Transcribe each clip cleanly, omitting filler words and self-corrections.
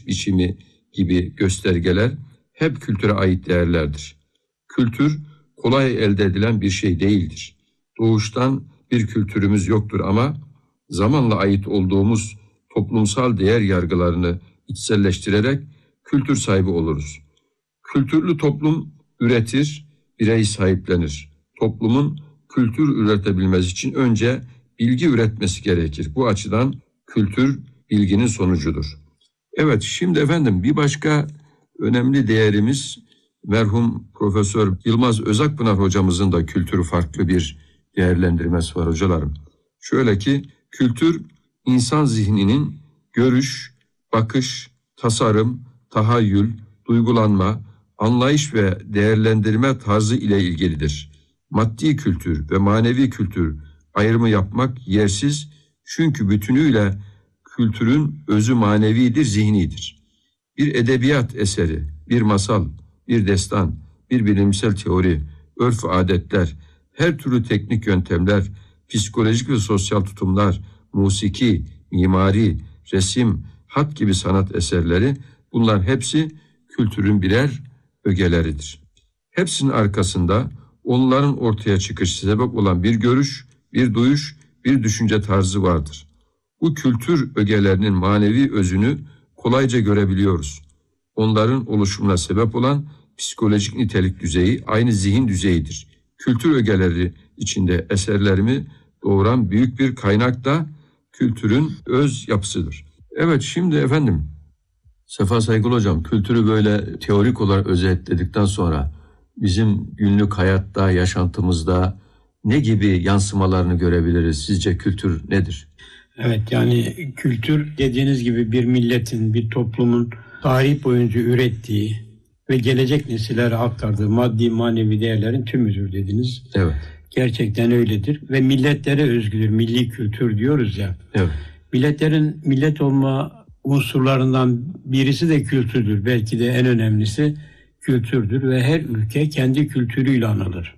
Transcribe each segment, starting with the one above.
yaşayış biçimi gibi göstergeler hep kültüre ait değerlerdir. Kültür kolay elde edilen bir şey değildir. Doğuştan bir kültürümüz yoktur ama zamanla ait olduğumuz toplumsal değer yargılarını içselleştirerek kültür sahibi oluruz. Kültürlü toplum üretir, birey sahiplenir. Toplumun kültür üretebilmesi için önce bilgi üretmesi gerekir. Bu açıdan kültür bilginin sonucudur. Evet, şimdi efendim bir başka önemli değerimiz merhum Profesör Yılmaz Özakpınar hocamızın da kültürü farklı bir değerlendirmesi var hocalarım. Şöyle ki kültür insan zihninin görüş, bakış, tasarım, tahayyül, duygulanma, anlayış ve değerlendirme tarzı ile ilgilidir. Maddi kültür ve manevi kültür ayrımı yapmak yersiz çünkü bütünüyle kültürün özü manevidir, zihnidir. Bir edebiyat eseri, bir masal, bir destan, bir bilimsel teori, örf adetler, her türlü teknik yöntemler, psikolojik ve sosyal tutumlar, musiki, mimari, resim, hat gibi sanat eserleri bunlar hepsi kültürün birer ögeleridir. Hepsinin arkasında onların ortaya çıkış sebep olan bir görüş, bir duyuş, bir düşünce tarzı vardır. Bu kültür ögelerinin manevi özünü kolayca görebiliyoruz. Onların oluşumuna sebep olan psikolojik nitelik düzeyi aynı zihin düzeyidir. Kültür ögeleri içinde eserlerimi doğuran büyük bir kaynak da kültürün öz yapısıdır. Evet, şimdi efendim Sefa Saygılı hocam, kültürü böyle teorik olarak özetledikten sonra bizim günlük hayatta, yaşantımızda ne gibi yansımalarını görebiliriz? Sizce kültür nedir? Evet, yani kültür dediğiniz gibi bir milletin, bir toplumun tarih boyunca ürettiği ve gelecek nesillere aktardığı maddi manevi değerlerin tümüdür dediniz. Evet. Gerçekten öyledir ve milletlere özgüdür. Milli kültür diyoruz ya. Evet. Milletlerin millet olma unsurlarından birisi de kültürdür. Belki de en önemlisi kültürdür ve her ülke kendi kültürüyle anılır.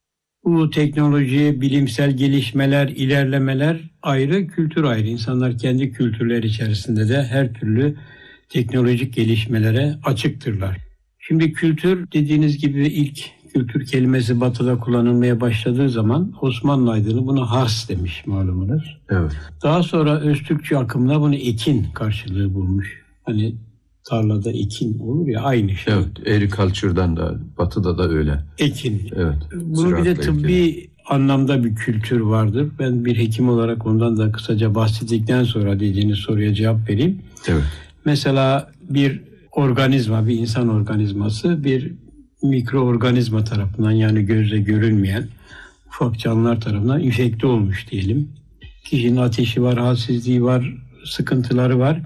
Bu teknoloji, bilimsel gelişmeler, ilerlemeler ayrı, kültür ayrı. İnsanlar kendi kültürleri içerisinde de her türlü teknolojik gelişmelere açıktırlar. Şimdi kültür dediğiniz gibi ilk kültür kelimesi Batı'da kullanılmaya başladığı zaman Osmanlı aydını buna hars demiş malumunuz. Evet. Daha sonra Öztürkçe akımla bunu ekin karşılığı bulmuş. Hani tarlada ekin olur ya, aynı şey. Evet, agriculture'dan da Batı'da da öyle. Ekin. Evet. Bunun bir de tıbbi anlamda bir kültür vardır. Ben bir hekim olarak ondan da kısaca bahsettikten sonra dediğiniz soruya cevap vereyim. Evet. Mesela bir organizma, bir insan organizması bir mikroorganizma tarafından, yani gözle görünmeyen ufak canlılar tarafından infekte olmuş diyelim. Kişinin ateşi var, halsizliği var, sıkıntıları var.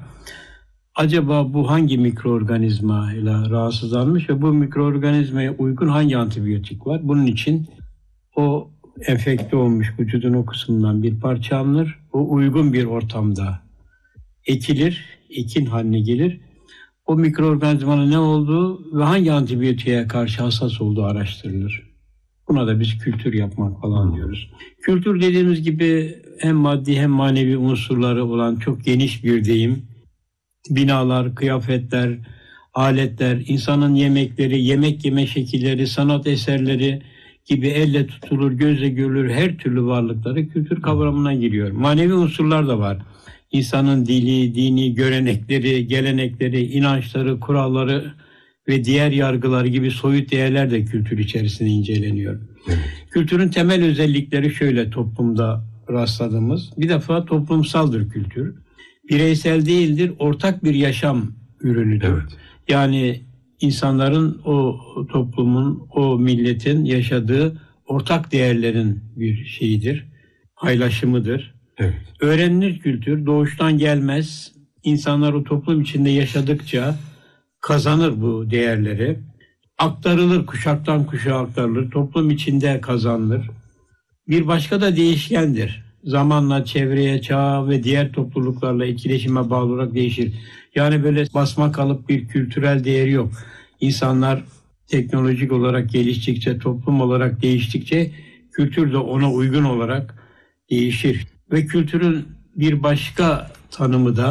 Acaba bu hangi mikroorganizma ile rahatsızlanmış ve bu mikroorganizmaya uygun hangi antibiyotik var? Bunun için o enfekte olmuş vücudun o kısmından bir parça alınır. O uygun bir ortamda ekilir, ekin haline gelir. O mikroorganizmanın ne olduğu ve hangi antibiyotiğe karşı hassas olduğu araştırılır. Buna da biz kültür yapmak falan diyoruz. Kültür dediğimiz gibi hem maddi hem manevi unsurları olan çok geniş bir deyim. Binalar, kıyafetler, aletler, insanın yemekleri, yemek yeme şekilleri, sanat eserleri gibi elle tutulur, gözle görülür her türlü varlıkları kültür kavramına giriyor. Manevi unsurlar da var. İnsanın dili, dini görenekleri, gelenekleri, inançları, kuralları ve diğer yargılar gibi soyut değerler de kültür içerisinde inceleniyor. Kültürün temel özellikleri şöyle toplumda rastladığımız. Bir defa toplumsaldır kültür. Bireysel değildir, ortak bir yaşam ürünüdür. Evet. Yani insanların, o toplumun, o milletin yaşadığı ortak değerlerin bir şeyidir, paylaşımıdır. Evet. Öğrenilir kültür, doğuştan gelmez. İnsanlar o toplum içinde yaşadıkça kazanır bu değerleri. Aktarılır, kuşaktan kuşağa aktarılır, toplum içinde kazanılır. Bir başka da değişkendir. Zamanla çevreye, çağa ve diğer topluluklarla etkileşime bağlı olarak değişir. Yani böyle basma kalıp bir kültürel değeri yok. İnsanlar teknolojik olarak geliştikçe, toplum olarak değiştikçe kültür de ona uygun olarak değişir. Ve kültürün bir başka tanımı da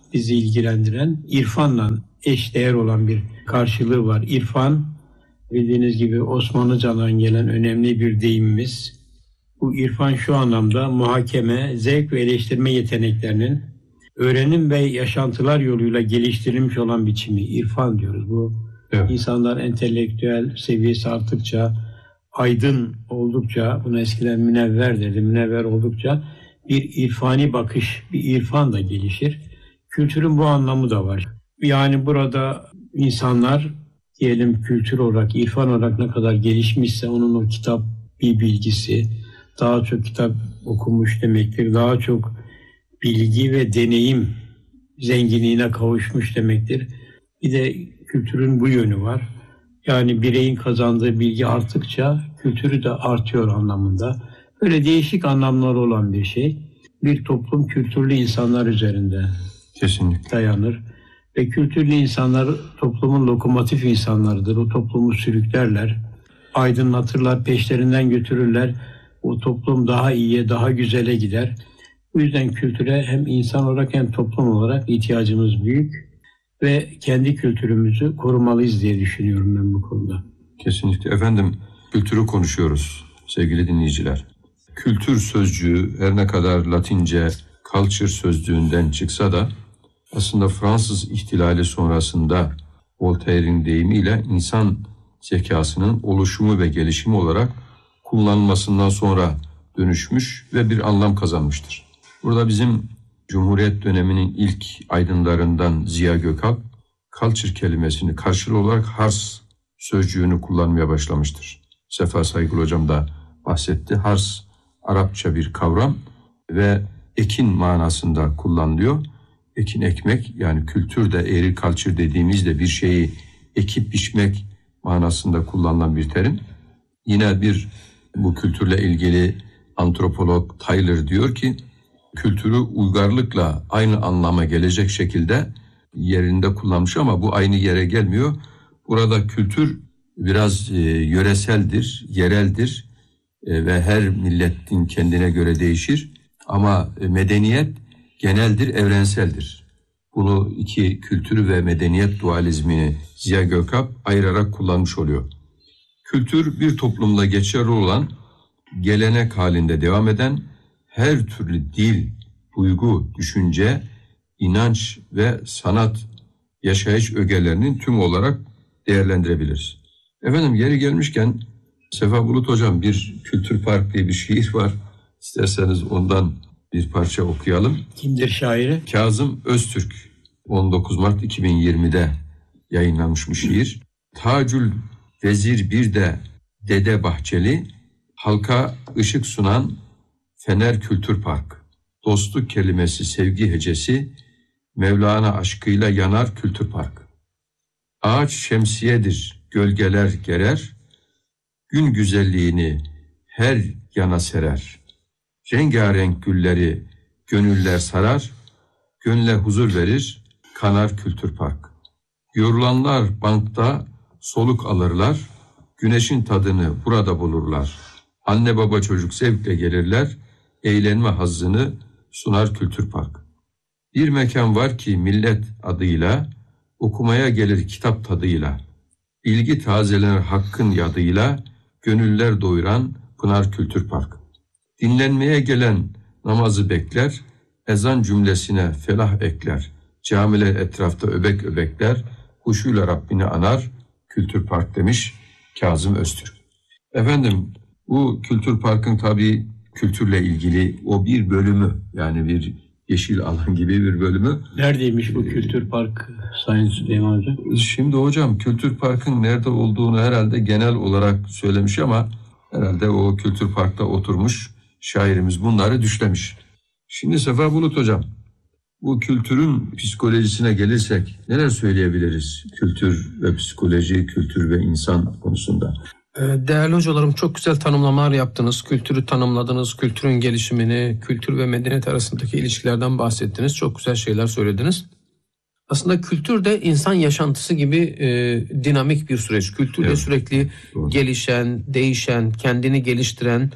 bizi ilgilendiren irfanla eşdeğer olan bir karşılığı var. İrfan, bildiğiniz gibi Osmanlıcadan gelen önemli bir deyimimiz. Bu irfan şu anlamda muhakeme, zevk ve eleştirme yeteneklerinin öğrenim ve yaşantılar yoluyla geliştirilmiş olan biçimi. İrfan diyoruz. Bu evet. İnsanlar entelektüel seviyesi arttıkça, aydın oldukça, buna eskiden münevver derdi, münevver oldukça bir irfani bakış, bir irfan da gelişir. Kültürün bu anlamı da var. Yani burada insanlar diyelim kültür olarak, irfan olarak ne kadar gelişmişse onun o kitap bir bilgisi, daha çok kitap okumuş demektir. Daha çok bilgi ve deneyim zenginliğine kavuşmuş demektir. Bir de kültürün bu yönü var. Yani bireyin kazandığı bilgi arttıkça kültürü de artıyor anlamında. Böyle değişik anlamları olan bir şey. Bir toplum kültürlü insanlar üzerinde kesinlikle dayanır. Ve kültürlü insanlar toplumun lokomotif insanlarıdır. O toplumu sürüklerler, aydınlatırlar, peşlerinden götürürler. O toplum daha iyiye, daha güzele gider. Bu yüzden kültüre hem insan olarak hem toplum olarak ihtiyacımız büyük. Ve kendi kültürümüzü korumalıyız diye düşünüyorum ben bu konuda. Kesinlikle. Efendim, kültürü konuşuyoruz sevgili dinleyiciler. Kültür sözcüğü her ne kadar Latince culture sözcüğünden çıksa da aslında Fransız ihtilali sonrasında Voltaire'in deyimiyle insan zekasının oluşumu ve gelişimi olarak kullanılmasından sonra dönüşmüş ve bir anlam kazanmıştır. Burada bizim Cumhuriyet döneminin ilk aydınlarından Ziya Gökalp, culture kelimesini karşılığı olarak hars sözcüğünü kullanmaya başlamıştır. Sefa Saygılı Hocam da bahsetti. Hars, Arapça bir kavram ve ekin manasında kullanılıyor. Ekin ekmek, yani kültür de agriculture dediğimizde bir şeyi ekip biçmek manasında kullanılan bir terim. Yine bu kültürle ilgili antropolog Tyler diyor ki, kültürü uygarlıkla aynı anlama gelecek şekilde yerinde kullanmış ama bu aynı yere gelmiyor. Burada kültür biraz yöreseldir, yereldir ve her milletin kendine göre değişir. Ama medeniyet geneldir, evrenseldir. Bunu iki kültür ve medeniyet dualizmini Ziya Gökalp ayırarak kullanmış oluyor. Kültür bir toplumda geçerli olan, gelenek halinde devam eden her türlü dil, duygu, düşünce, inanç ve sanat yaşayış ögelerinin tümü olarak değerlendirebiliriz. Efendim, yeri gelmişken Sefa Bulut Hocam bir Kültür Park diye bir şiir var. İsterseniz ondan bir parça okuyalım. Kimdir şairi? Kazım Öztürk. 19 Mart 2020'de yayınlanmış bir şiir. Tacül Vezir bir de Dede Bahçeli, halka ışık sunan Fener Kültür Park. Dostluk kelimesi sevgi hecesi, Mevlana aşkıyla yanar Kültür Park. Ağaç şemsiyedir, gölgeler gerer, gün güzelliğini her yana serer. Rengarenk gülleri gönüller sarar, gönle huzur verir, kanar Kültür Park. Yorulanlar bankta soluk alırlar, güneşin tadını burada bulurlar. Anne baba çocuk zevkle gelirler, eğlenme hazzını sunar Kültür Park. Bir mekan var ki millet adıyla, okumaya gelir kitap tadıyla. Bilgi tazelenir hakkın yadıyla, gönüller doyuran Pınar Kültür Park. Dinlenmeye gelen namazı bekler, ezan cümlesine felah ekler. Camiler etrafta öbek öbekler, huşuyla Rabbini anar Kültür Park demiş Kazım Öztürk. Efendim, bu Kültür Park'ın tabii kültürle ilgili o bir bölümü, yani bir yeşil alan gibi bir bölümü. Neredeymiş bu Kültür Park Sayın Süleyman Hocam? Şimdi hocam Kültür Park'ın nerede olduğunu herhalde genel olarak söylemiş ama herhalde o Kültür Park'ta oturmuş şairimiz bunları düşlemiş. Şimdi Sefa Bulut Hocam, bu kültürün psikolojisine gelirsek neler söyleyebiliriz? Kültür ve psikoloji, kültür ve insan konusunda. Değerli hocalarım, çok güzel tanımlamalar yaptınız. Kültürü tanımladınız, kültürün gelişimini, kültür ve medeniyet arasındaki ilişkilerden bahsettiniz. Çok güzel şeyler söylediniz. Aslında kültür de insan yaşantısı gibi dinamik bir süreç. Kültür de sürekli gelişen, değişen, kendini geliştiren,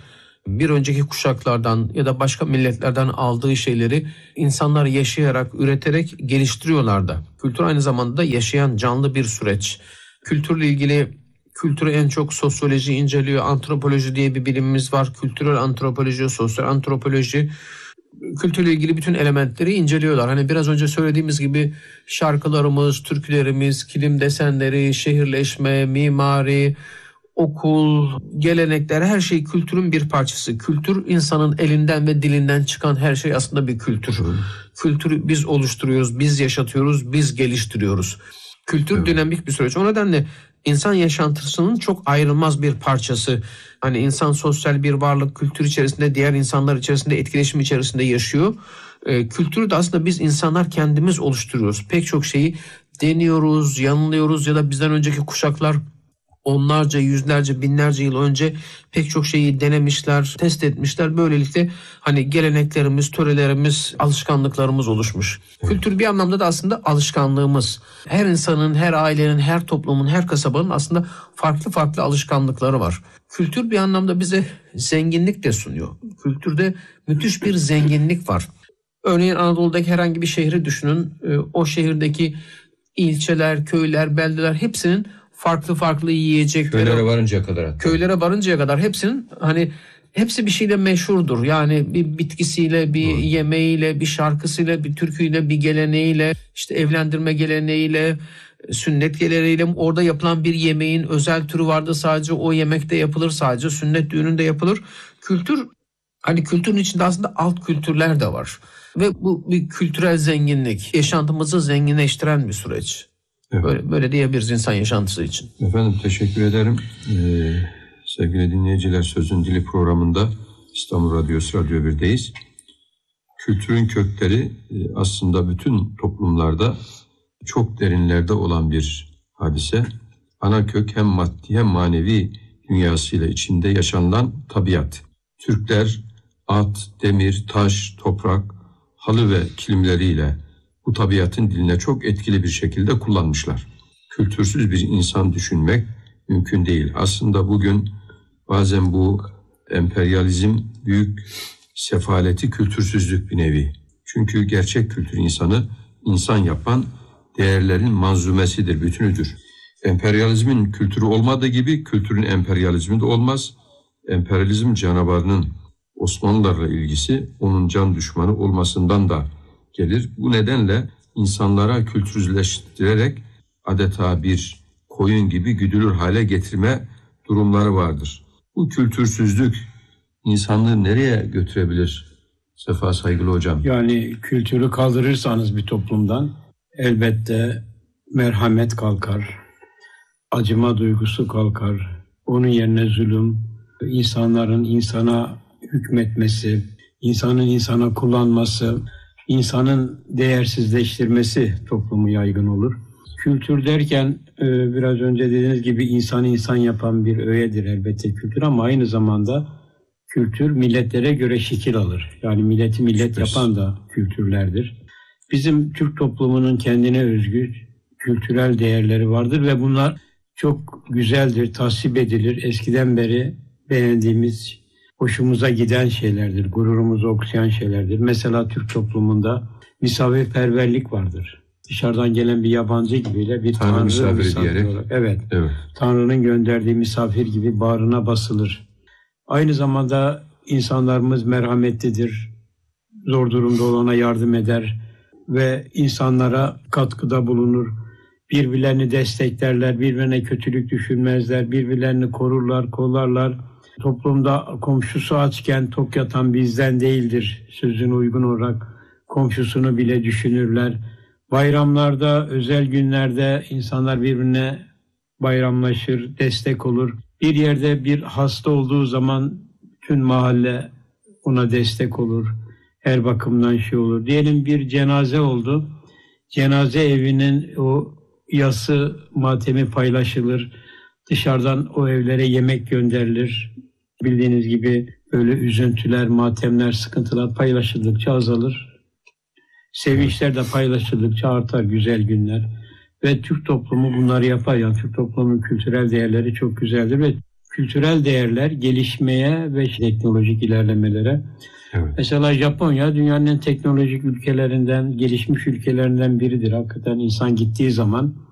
bir önceki kuşaklardan ya da başka milletlerden aldığı şeyleri insanlar yaşayarak, üreterek geliştiriyorlar da. Kültür aynı zamanda da yaşayan canlı bir süreç. Kültürle ilgili kültürü en çok sosyoloji inceliyor. Antropoloji diye bir bilimimiz var. Kültürel antropoloji, sosyal antropoloji. Kültürle ilgili bütün elementleri inceliyorlar. Hani biraz önce söylediğimiz gibi şarkılarımız, türkülerimiz, kilim desenleri, şehirleşme, mimari, okul, gelenekler, her şey kültürün bir parçası. Kültür insanın elinden ve dilinden çıkan her şey aslında bir kültür. Kültürü biz oluşturuyoruz, biz yaşatıyoruz, biz geliştiriyoruz. Kültür dinamik bir süreç. O nedenle insan yaşantısının çok ayrılmaz bir parçası. Hani insan sosyal bir varlık, kültür içerisinde, diğer insanlar içerisinde, etkileşim içerisinde yaşıyor. Kültürü de aslında biz insanlar kendimiz oluşturuyoruz. Pek çok şeyi deniyoruz, yanılıyoruz ya da bizden önceki kuşaklar onlarca, yüzlerce, binlerce yıl önce pek çok şeyi denemişler, test etmişler. Böylelikle hani geleneklerimiz, törelerimiz, alışkanlıklarımız oluşmuş. Kültür bir anlamda da aslında alışkanlığımız. Her insanın, her ailenin, her toplumun, her kasabanın aslında farklı farklı alışkanlıkları var. Kültür bir anlamda bize zenginlik de sunuyor. Kültürde müthiş bir zenginlik var. Örneğin Anadolu'daki herhangi bir şehri düşünün. O şehirdeki ilçeler, köyler, beldeler hepsinin farklı farklı yiyecekleri. Köylere varıncaya kadar hatta. Köylere varıncaya kadar hepsinin hani hepsi bir şeyle meşhurdur. Yani bir bitkisiyle, bir yemeğiyle, bir şarkısıyla, bir türküyle, bir geleneğiyle, işte evlendirme geleneğiyle, sünnet geleneğiyle, orada yapılan bir yemeğin özel türü vardı, sadece o yemekte yapılır, sadece sünnet düğününde yapılır. Kültür, hani kültürün içinde aslında alt kültürler de var. Ve bu bir kültürel zenginlik, yaşantımızı zenginleştiren bir süreç. Evet. Böyle diyebiliriz insan yaşantısı için. Efendim teşekkür ederim. Sevgili dinleyiciler, Sözün Dili programında İstanbul Radyosu Radyo 1'deyiz. Kültürün kökleri aslında bütün toplumlarda çok derinlerde olan bir hadise. Ana kök hem maddi hem manevi dünyasıyla içinde yaşanılan tabiat. Türkler at, demir, taş, toprak, halı ve kilimleriyle bu tabiatın diline çok etkili bir şekilde kullanmışlar. Kültürsüz bir insan düşünmek mümkün değil. Aslında bugün bazen bu emperyalizm büyük sefaleti, kültürsüzlük bir nevi. Çünkü gerçek kültür insanı insan yapan değerlerin manzumesidir, bütünüdür. Emperyalizmin kültürü olmadığı gibi kültürün emperyalizmi de olmaz. Emperyalizm canavarının Osmanlılarla ilgisi onun can düşmanı olmasından da gelir. Bu nedenle insanlara kültürsüzleştirerek adeta bir koyun gibi güdülür hale getirme durumları vardır. Bu kültürsüzlük insanlığı nereye götürebilir Sefa Saygılı Hocam? Yani kültürü kaldırırsanız bir toplumdan elbette merhamet kalkar, acıma duygusu kalkar. Onun yerine zulüm, insanların insana hükmetmesi, insanın insana kullanması, insanın değersizleştirmesi toplumu yaygın olur. Kültür derken biraz önce dediğiniz gibi insanı insan yapan bir öğedir elbette kültür, ama aynı zamanda kültür milletlere göre şekil alır. Yani milleti millet yapan da kültürlerdir. Bizim Türk toplumunun kendine özgü kültürel değerleri vardır ve bunlar çok güzeldir, tasvip edilir. Eskiden beri beğendiğimiz, hoşumuza giden şeylerdir, gururumuzu okşayan şeylerdir. Mesela Türk toplumunda misafirperverlik vardır. Dışarıdan gelen bir yabancı gibiyle bir Tanrı misafir diyerek. Olarak. Evet. Tanrı'nın gönderdiği misafir gibi bağrına basılır. Aynı zamanda insanlarımız merhametlidir. Zor durumda olana yardım eder ve insanlara katkıda bulunur. Birbirlerini desteklerler, birbirine kötülük düşünmezler, birbirlerini korurlar, kollarlar. Toplumda komşusu açken tok yatan bizden değildir sözüne uygun olarak komşusunu bile düşünürler. Bayramlarda, özel günlerde insanlar birbirine bayramlaşır, destek olur. Bir yerde bir hasta olduğu zaman tüm mahalle ona destek olur. Her bakımdan olur. Diyelim bir cenaze oldu. Cenaze evinin o yası, matemi paylaşılır. Dışarıdan o evlere yemek gönderilir. Bildiğiniz gibi böyle üzüntüler, matemler, sıkıntılar paylaşıldıkça azalır. Sevinçler de paylaşıldıkça artar, güzel günler. Ve Türk toplumu bunları yapar. Yani Türk toplumunun kültürel değerleri çok güzeldir ve kültürel değerler gelişmeye ve teknolojik ilerlemelere. Evet. Mesela Japonya dünyanın en teknolojik ülkelerinden, gelişmiş ülkelerinden biridir. Hakikaten insan gittiği zaman